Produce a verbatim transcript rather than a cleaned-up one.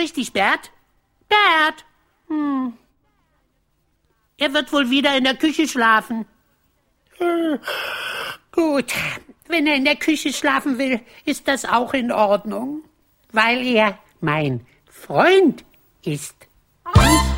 richtig, Bert? Bert? Hm. Er wird wohl wieder in der Küche schlafen. Hm. Gut, wenn er in der Küche schlafen will, ist das auch in Ordnung, weil er mein Freund ist.